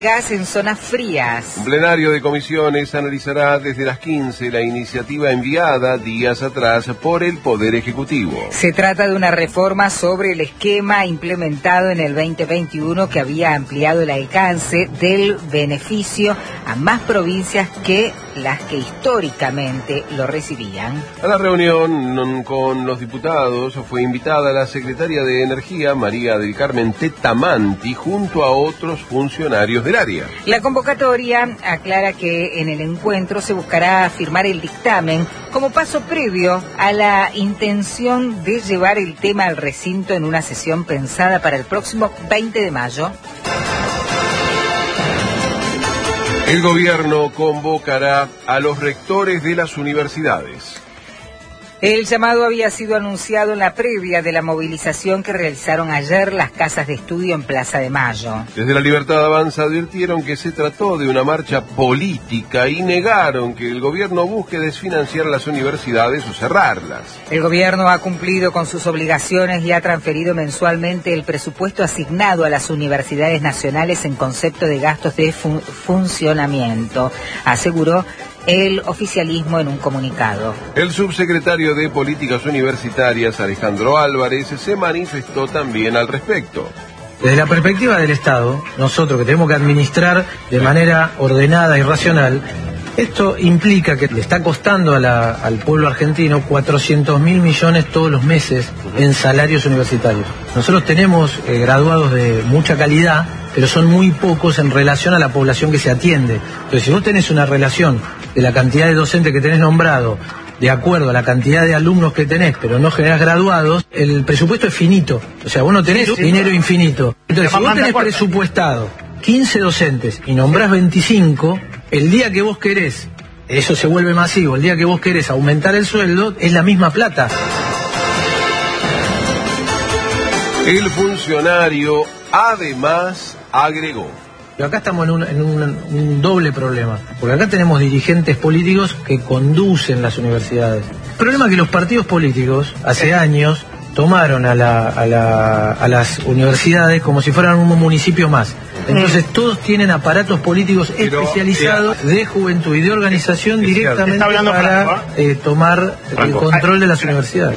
Gas en zonas frías. Un plenario de comisiones analizará desde las 15 la iniciativa enviada días atrás por el Poder Ejecutivo. Se trata de una reforma sobre el esquema implementado en el 2021 que había ampliado el alcance del beneficio a más provincias que las que históricamente lo recibían. A la reunión con los diputados fue invitada la secretaria de Energía, María del Carmen Tetamanti, junto a otros funcionarios del área. La convocatoria aclara que en el encuentro se buscará firmar el dictamen como paso previo a la intención de llevar el tema al recinto en una sesión pensada para el próximo 20 de mayo. El gobierno convocará a los rectores de las universidades. El llamado había sido anunciado en la previa de la movilización que realizaron ayer las casas de estudio en Plaza de Mayo. Desde La Libertad Avanza advirtieron que se trató de una marcha política y negaron que el gobierno busque desfinanciar las universidades o cerrarlas. El gobierno ha cumplido con sus obligaciones y ha transferido mensualmente el presupuesto asignado a las universidades nacionales en concepto de gastos de funcionamiento, aseguró el oficialismo en un comunicado. El subsecretario de Políticas Universitarias, Alejandro Álvarez, se manifestó también al respecto. Desde la perspectiva del Estado, nosotros que tenemos que administrar de manera ordenada y racional, esto implica que le está costando al pueblo argentino 400.000 millones todos los meses en salarios universitarios. Nosotros tenemos graduados de mucha calidad, pero son muy pocos en relación a la población que se atiende. Entonces, si vos tenés una relación de la cantidad de docentes que tenés nombrado, de acuerdo a la cantidad de alumnos que tenés, pero no generás graduados, el presupuesto es finito. O sea, vos no tenés dinero infinito. Entonces, si vos tenés presupuestado 15 docentes y nombrás 25, el día que vos querés, eso se vuelve masivo, el día que vos querés aumentar el sueldo, es la misma plata. El funcionario además agregó: pero acá estamos en un doble problema, porque acá tenemos dirigentes políticos que conducen las universidades. El problema es que los partidos políticos hace años tomaron a las universidades como si fueran un municipio más. Entonces todos tienen aparatos políticos especializados de juventud y de organización directamente para tomar el control de las universidades.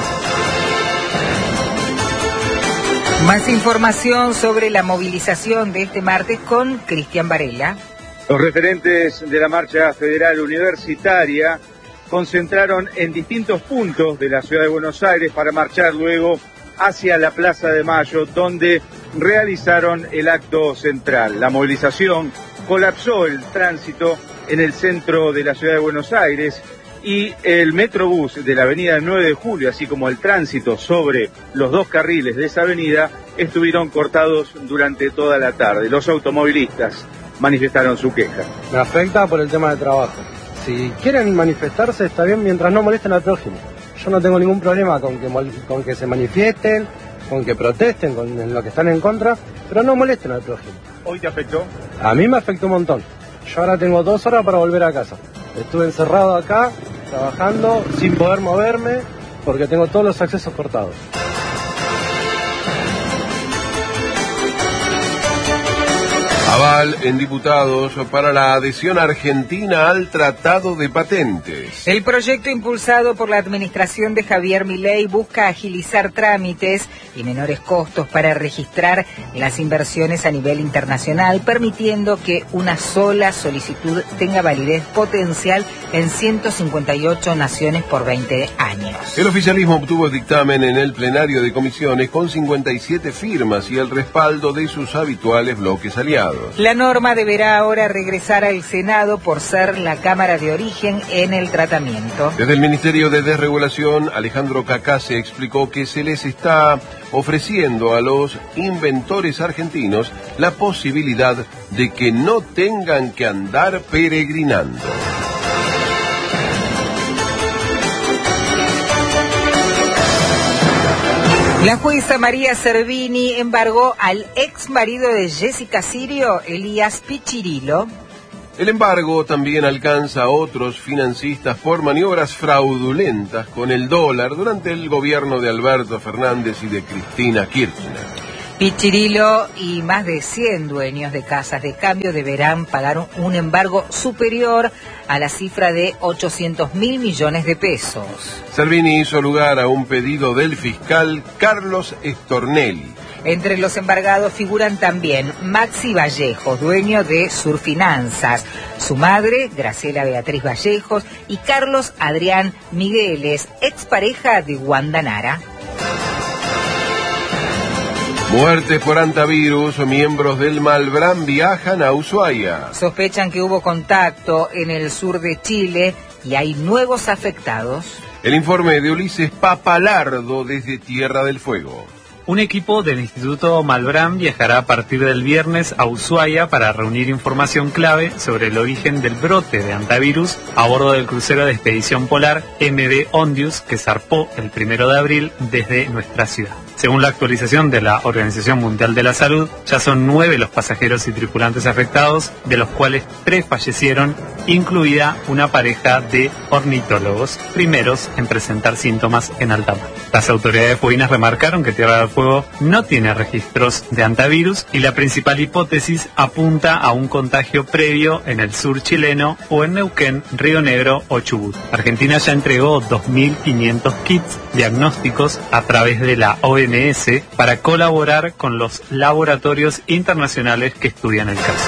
Más información sobre la movilización de este martes con Cristian Varela. Los referentes de la marcha federal universitaria concentraron en distintos puntos de la ciudad de Buenos Aires para marchar luego hacia la Plaza de Mayo, donde realizaron el acto central. La movilización colapsó el tránsito en el centro de la ciudad de Buenos Aires y el Metrobús de la avenida 9 de Julio, así como el tránsito sobre los dos carriles de esa avenida, estuvieron cortados durante toda la tarde. Los automovilistas manifestaron su queja. Me afecta por el tema de trabajo. Si quieren manifestarse está bien mientras no molesten al prójimo. Yo no tengo ningún problema con que se manifiesten, con que protesten, con lo que están en contra, pero no molesten al prójimo. ¿Hoy te afectó? A mí me afectó un montón. Yo ahora tengo 2 horas para volver a casa. Estuve encerrado acá, trabajando, sin poder moverme, porque tengo todos los accesos cortados. Aval en diputados para la adhesión argentina al Tratado de Patentes. El proyecto impulsado por la administración de Javier Milei busca agilizar trámites y menores costos para registrar las inversiones a nivel internacional, permitiendo que una sola solicitud tenga validez potencial en 158 naciones por 20 años. El oficialismo obtuvo el dictamen en el plenario de comisiones con 57 firmas y el respaldo de sus habituales bloques aliados. La norma deberá ahora regresar al Senado por ser la Cámara de origen en el tratamiento. Desde el Ministerio de Desregulación, Alejandro Cacase explicó que se les está ofreciendo a los inventores argentinos la posibilidad de que no tengan que andar peregrinando. La jueza María Servini embargó al ex marido de Jessica Sirio, Elías Pichirilo. El embargo también alcanza a otros financistas por maniobras fraudulentas con el dólar durante el gobierno de Alberto Fernández y de Cristina Kirchner. Pichirilo y más de 100 dueños de casas de cambio deberán pagar un embargo superior a la cifra de 800.000 millones de pesos. Salvini hizo lugar a un pedido del fiscal Carlos Stornelli. Entre los embargados figuran también Maxi Vallejos, dueño de Surfinanzas, su madre, Graciela Beatriz Vallejos, y Carlos Adrián Migueles, expareja de Wanda Nara. Muertes por antivirus, miembros del Malbrán viajan a Ushuaia. Sospechan que hubo contacto en el sur de Chile y hay nuevos afectados. El informe de Ulises Papalardo desde Tierra del Fuego. Un equipo del Instituto Malbrán viajará a partir del viernes a Ushuaia para reunir información clave sobre el origen del brote de antivirus a bordo del crucero de expedición polar MV Ondius, que zarpó el 1 de abril desde nuestra ciudad. Según la actualización de la Organización Mundial de la Salud, ya son 9 los pasajeros y tripulantes afectados, de los cuales 3 fallecieron, incluida una pareja de ornitólogos, primeros en presentar síntomas en alta mar. Las autoridades fueguinas remarcaron que Tierra del Fuego no tiene registros de antivirus y la principal hipótesis apunta a un contagio previo en el sur chileno o en Neuquén, Río Negro o Chubut. Argentina ya entregó 2.500 kits diagnósticos a través de la OMS para colaborar con los laboratorios internacionales que estudian el caso.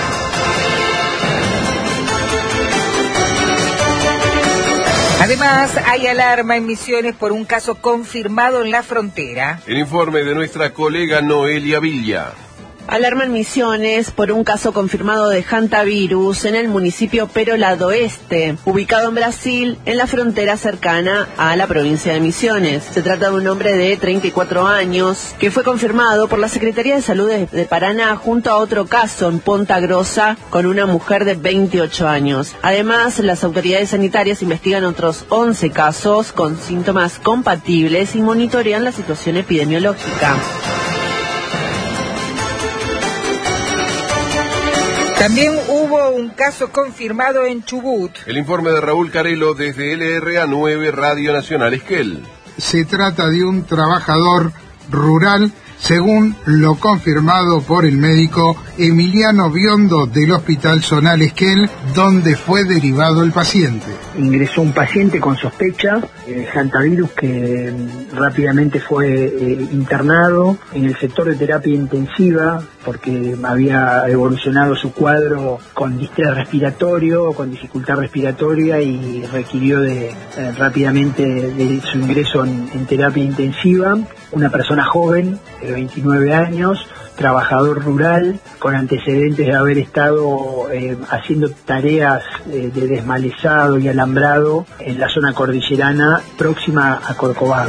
Además, hay alarma en Misiones por un caso confirmado en la frontera. El informe de nuestra colega Noelia Villa. Alarma en Misiones por un caso confirmado de hantavirus en el municipio Perolado Oeste, ubicado en Brasil, en la frontera cercana a la provincia de Misiones. Se trata de un hombre de 34 años que fue confirmado por la Secretaría de Salud de Paraná junto a otro caso en Ponta Grossa con una mujer de 28 años. Además, las autoridades sanitarias investigan otros 11 casos con síntomas compatibles y monitorean la situación epidemiológica. También hubo un caso confirmado en Chubut. El informe de Raúl Carelo desde LRA 9 Radio Nacional Esquel. Se trata de un trabajador rural, según lo confirmado por el médico Emiliano Biondo del Hospital Zonal Esquel, donde fue derivado el paciente. Ingresó un paciente con sospecha de hantavirus que rápidamente fue internado en el sector de terapia intensiva porque había evolucionado su cuadro con distrés respiratorio, con dificultad respiratoria y requirió rápidamente de su ingreso en terapia intensiva. Una persona joven, de 29 años, trabajador rural, con antecedentes de haber estado haciendo tareas de desmalezado y alambrado en la zona cordillerana próxima a Corcovado.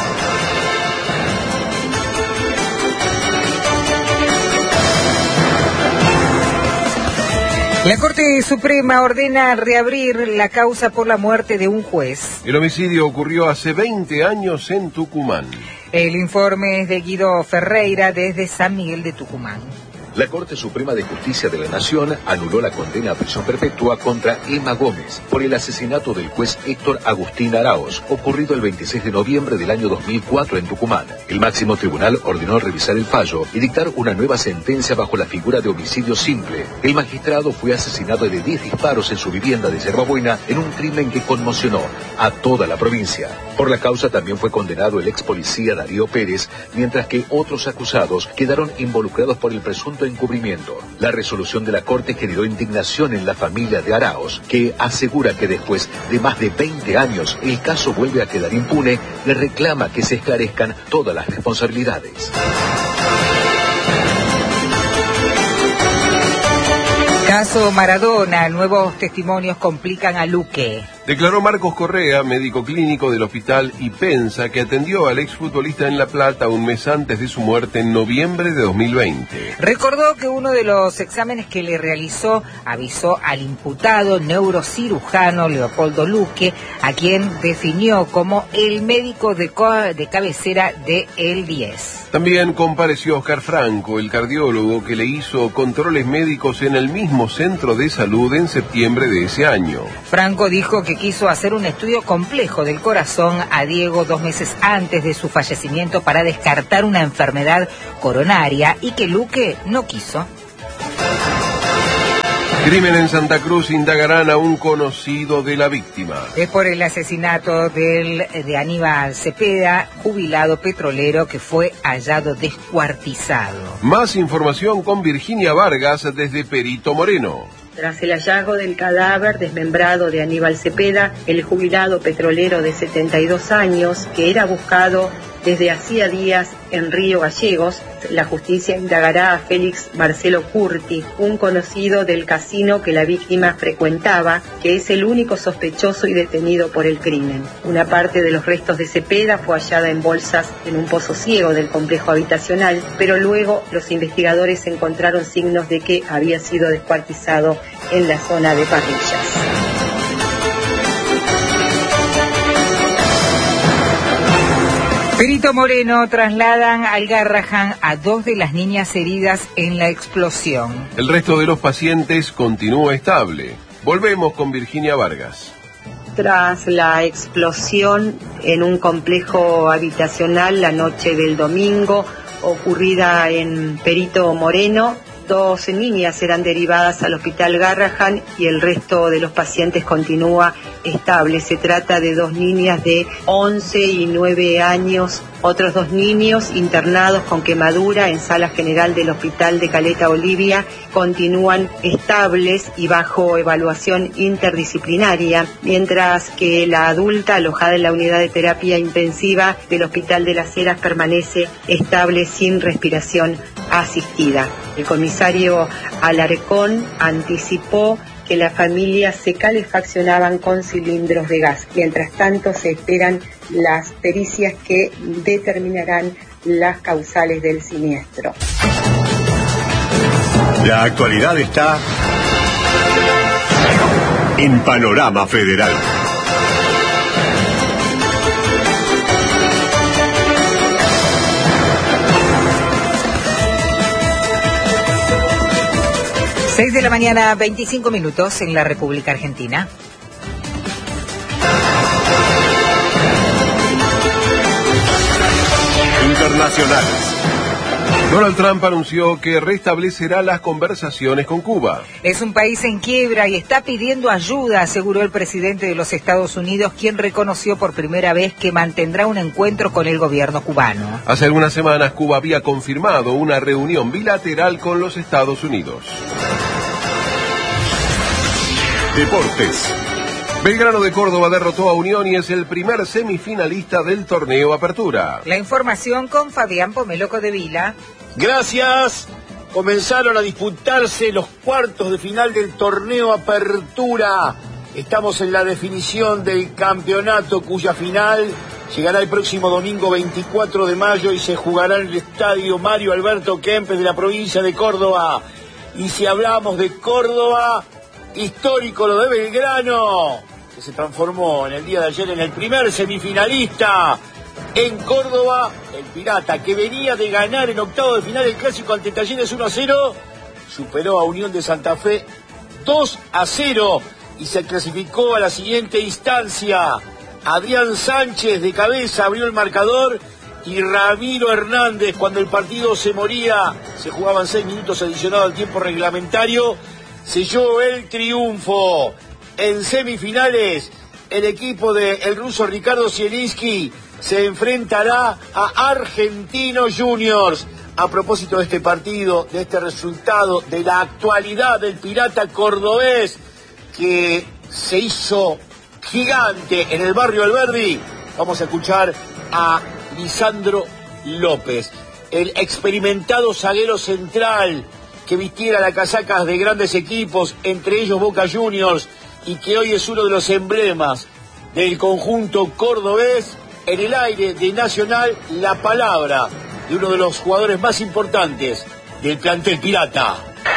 La Corte Suprema ordena reabrir la causa por la muerte de un juez. El homicidio ocurrió hace 20 años en Tucumán. El informe es de Guido Ferreira desde San Miguel de Tucumán. La Corte Suprema de Justicia de la Nación anuló la condena a prisión perpetua contra Emma Gómez por el asesinato del juez Héctor Agustín Araos, ocurrido el 26 de noviembre del año 2004 en Tucumán. El máximo tribunal ordenó revisar el fallo y dictar una nueva sentencia bajo la figura de homicidio simple. El magistrado fue asesinado de 10 disparos en su vivienda de Yerbabuena en un crimen que conmocionó a toda la provincia. Por la causa también fue condenado el ex policía Darío Pérez, mientras que otros acusados quedaron involucrados por el presunto encubrimiento. La resolución de la Corte generó indignación en la familia de Araos, que asegura que después de más de 20 años el caso vuelve a quedar impune, le reclama que se esclarezcan todas las responsabilidades. Caso Maradona, nuevos testimonios complican a Luque. Declaró Marcos Correa, médico clínico del hospital Ipensa, que atendió al exfutbolista en La Plata un mes antes de su muerte en noviembre de 2020. Recordó que uno de los exámenes que le realizó avisó al imputado neurocirujano Leopoldo Luque, a quien definió como el médico de cabecera de El 10. También compareció Oscar Franco, el cardiólogo que le hizo controles médicos en el mismo centro de salud en septiembre de ese año. Franco dijo que que quiso hacer un estudio complejo del corazón a Diego 2 meses antes de su fallecimiento para descartar una enfermedad coronaria y que Luque no quiso. Crimen en Santa Cruz, indagarán a un conocido de la víctima. Es por el asesinato de Aníbal Cepeda, jubilado petrolero que fue hallado descuartizado. Más información con Virginia Vargas desde Perito Moreno. Tras el hallazgo del cadáver desmembrado de Aníbal Cepeda, el jubilado petrolero de 72 años, que era buscado desde hacía días en Río Gallegos, la justicia indagará a Félix Marcelo Curti, un conocido del casino que la víctima frecuentaba, que es el único sospechoso y detenido por el crimen. Una parte de los restos de Cepeda fue hallada en bolsas en un pozo ciego del complejo habitacional, pero luego los investigadores encontraron signos de que había sido descuartizado en la zona de parrillas. Perito Moreno trasladan al Garrahan a 2 de las niñas heridas en la explosión. El resto de los pacientes continúa estable. Volvemos con Virginia Vargas. Tras la explosión en un complejo habitacional la noche del domingo, ocurrida en Perito Moreno, 2 niñas serán derivadas al hospital Garrahan y el resto de los pacientes continúa estable. Se trata de 2 niñas de 11 y 9 años, otros 2 niños internados con quemadura en sala general del hospital de Caleta Olivia continúan estables y bajo evaluación interdisciplinaria, mientras que la adulta alojada en la unidad de terapia intensiva del hospital de Las Heras permanece estable sin respiración asistida. El comisario Alarcón anticipó que las familias se calefaccionaban con cilindros de gas. Mientras tanto, se esperan las pericias que determinarán las causales del siniestro. La actualidad está en Panorama Federal. Seis de la mañana, 25 minutos en la República Argentina. Internacionales. Donald Trump anunció que restablecerá las conversaciones con Cuba. Es un país en quiebra y está pidiendo ayuda, aseguró el presidente de los Estados Unidos, quien reconoció por primera vez que mantendrá un encuentro con el gobierno cubano. Hace algunas semanas Cuba había confirmado una reunión bilateral con los Estados Unidos. Deportes. Belgrano de Córdoba derrotó a Unión y es el primer semifinalista del torneo Apertura. La información con Fabián Pomeloco de Vila. Gracias. Comenzaron a disputarse los cuartos de final del torneo Apertura. Estamos en la definición del campeonato, cuya final llegará el próximo domingo 24 de mayo y se jugará en el estadio Mario Alberto Kempes de la provincia de Córdoba. Y si hablamos de Córdoba, histórico lo de Belgrano, que se transformó en el día de ayer en el primer semifinalista. En Córdoba, el Pirata, que venía de ganar en octavo de final el clásico ante Talleres 1-0, superó a Unión de Santa Fe 2-0 y se clasificó a la siguiente instancia. Adrián Sánchez de cabeza abrió el marcador y Ramiro Hernández, cuando el partido se moría, se jugaban 6 minutos adicionados al tiempo reglamentario, selló el triunfo. En semifinales, el equipo del ruso Ricardo Zielinski se enfrentará a Argentinos Juniors. A propósito de este partido, de este resultado, de la actualidad del Pirata cordobés, que se hizo gigante en el barrio Alberdi, vamos a escuchar a Lisandro López, el experimentado zaguero central que vistiera las casacas de grandes equipos, entre ellos Boca Juniors, y que hoy es uno de los emblemas del conjunto cordobés. En el aire de Nacional, la palabra de uno de los jugadores más importantes del plantel Pirata.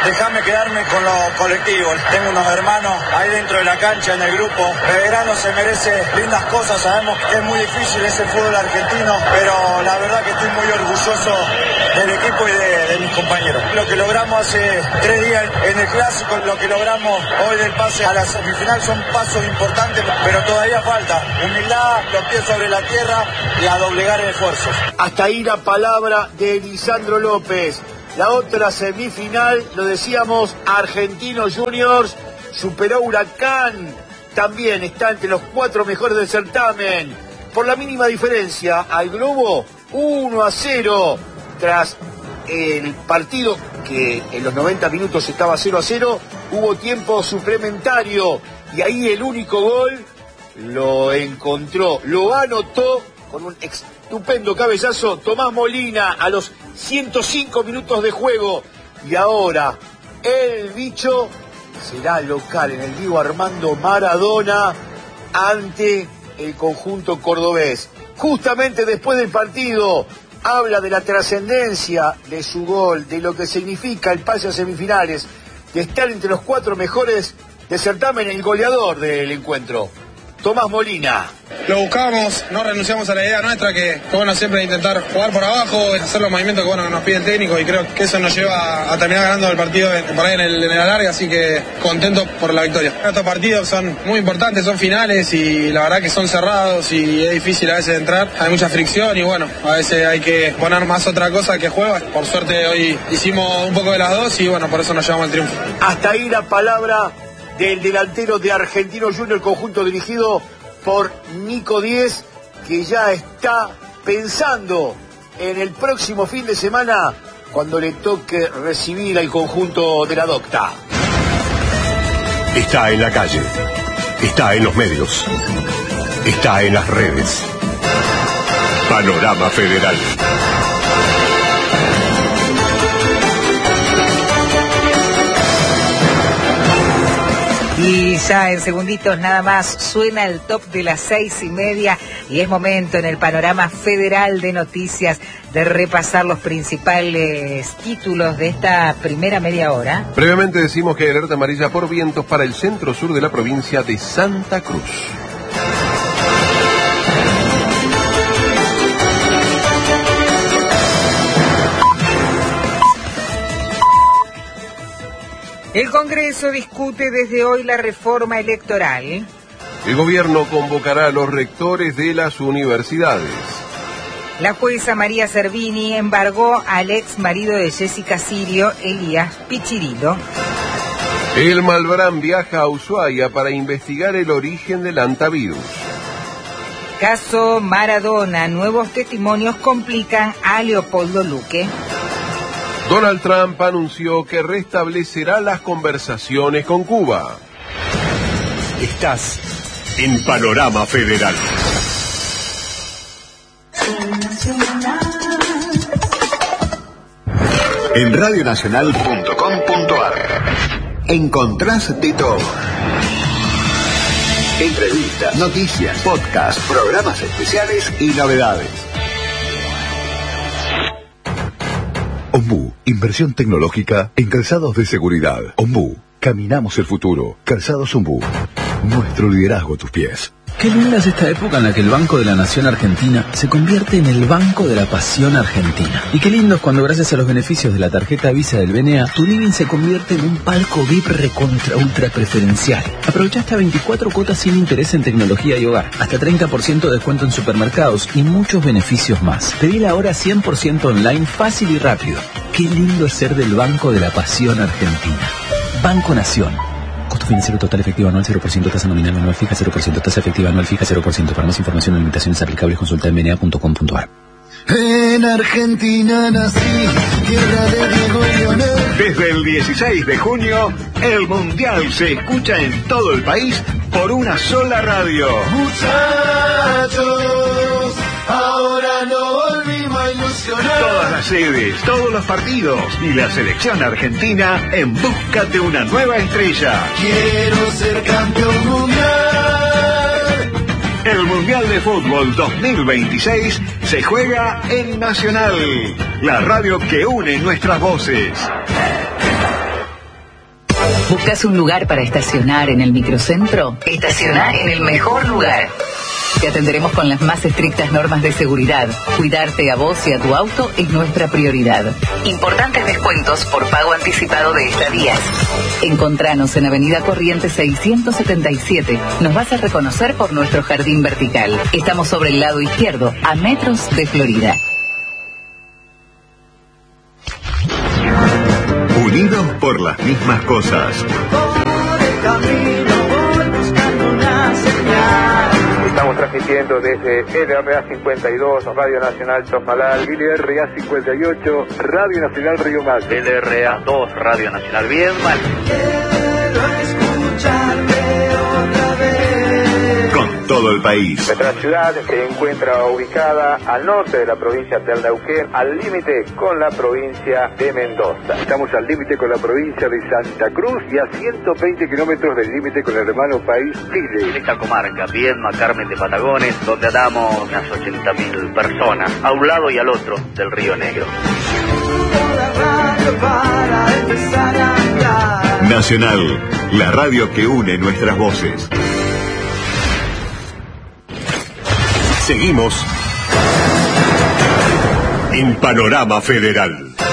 Déjame quedarme con lo colectivo. Tengo unos hermanos ahí dentro de la cancha, en el grupo. Belgrano se merece lindas cosas. Sabemos que es muy difícil ese fútbol argentino, pero la verdad que estoy muy orgulloso del equipo y de mis compañeros. Lo que logramos hace 3 días en el Clásico, lo que logramos hoy del pase a la semifinal son pasos importantes, pero todavía falta humildad, los pies sobre la tierra y a doblegar esfuerzos. Hasta ahí la palabra de Lisandro López. La otra semifinal, lo decíamos, Argentinos Juniors superó Huracán. También está entre los 4 mejores del certamen. Por la mínima diferencia, al Globo 1-0. Tras el partido que en los 90 minutos estaba 0-0, hubo tiempo suplementario. Y ahí el único gol lo encontró, lo anotó con un estupendo cabezazo Tomás Molina a los 105 minutos de juego. Y ahora el bicho será local en el Diego Armando Maradona ante el conjunto cordobés. Justamente después del partido habla de la trascendencia de su gol, de lo que significa el pase a semifinales, de estar entre los 4 mejores de certamen, el goleador del encuentro, Tomás Molina. Lo buscamos, no renunciamos a la idea nuestra, que bueno, siempre intentar jugar por abajo, hacer los movimientos que nos pide el técnico, y creo que eso nos lleva a terminar ganando el partido por ahí en el alargue, así que contento por la victoria. Estos partidos son muy importantes, son finales y la verdad que son cerrados y es difícil a veces entrar, hay mucha fricción y bueno, a veces hay que poner más otra cosa que juego. Por suerte hoy hicimos un poco de las dos y bueno, por eso nos llevamos al triunfo. Hasta ahí la palabra del delantero de Argentinos Juniors, el conjunto dirigido por Nico Díez, que ya está pensando en el próximo fin de semana cuando le toque recibir al conjunto de la Docta. Está en la calle, está en los medios, está en las redes. Panorama Federal. Y ya en segunditos nada más suena el top de las 6:30 y es momento en el Panorama Federal de Noticias de repasar los principales títulos de esta primera media hora. Previamente decimos que hay alerta amarilla por vientos para el centro-sur de la provincia de Santa Cruz. El Congreso discute desde hoy la reforma electoral. El gobierno convocará a los rectores de las universidades. La jueza María Servini embargó al ex marido de Jessica Sirio, Elías Pichirilo. El Malbrán viaja a Ushuaia para investigar el origen del hantavirus. Caso Maradona, nuevos testimonios complican a Leopoldo Luque. Donald Trump anunció que restablecerá las conversaciones con Cuba. Estás en Panorama Federal. En radionacional.com.ar encontrás de todo. Entrevistas, noticias, podcasts, programas especiales y novedades. Ombú, inversión tecnológica en calzados de seguridad. Ombú, caminamos el futuro. Calzados Ombú, nuestro liderazgo a tus pies. Qué linda es esta época en la que el Banco de la Nación Argentina se convierte en el Banco de la Pasión Argentina. Y qué lindo es cuando gracias a los beneficios de la tarjeta Visa del BNA, tu living se convierte en un palco VIP recontra ultra preferencial. Aprovecha hasta 24 cuotas sin interés en tecnología y hogar, hasta 30% de descuento en supermercados y muchos beneficios más. Pedila ahora 100% online, fácil y rápido. Qué lindo es ser del Banco de la Pasión Argentina. Banco Nación. Costo financiero total efectivo anual 0%, tasa nominal anual fija 0%, tasa efectiva anual fija 0%. Para más información o limitaciones aplicables consulta en bna.com.ar. En Argentina nací, tierra de Diego y Leonel. Desde el 16 de junio, el Mundial se escucha en todo el país por una sola radio. Muchachos, ahora no volvimos a ilusionar. Todas las sedes, todos los partidos y la selección argentina en busca de una nueva estrella. Quiero ser campeón mundial. El Mundial de Fútbol 2026 se juega en Nacional, la radio que une nuestras voces. ¿Buscas un lugar para estacionar en el microcentro? Estaciona en el mejor lugar. Te atenderemos con las más estrictas normas de seguridad. Cuidarte a vos y a tu auto es nuestra prioridad. Importantes descuentos por pago anticipado de estadías. Encontranos en Avenida Corrientes 677. Nos vas a reconocer por nuestro jardín vertical. Estamos sobre el lado izquierdo, a metros de Florida. Unidos por las mismas cosas. Estamos transmitiendo desde LRA 52, Radio Nacional Chosmalal, LRA 58, Radio Nacional Río Macho, LRA 2, Radio Nacional Viedma. Con todo el país. Nuestra ciudad se encuentra ubicada al norte de la provincia del Neuquén, al límite con la provincia de Mendoza. Estamos al límite con la provincia de Santa Cruz y a 120 kilómetros del límite con el hermano país Chile. En esta comarca, Viedma, Carmen de Patagones, donde andamos unas 80.000 personas, a un lado y al otro del Río Negro. Nacional, la radio que une nuestras voces. Seguimos en Panorama Federal.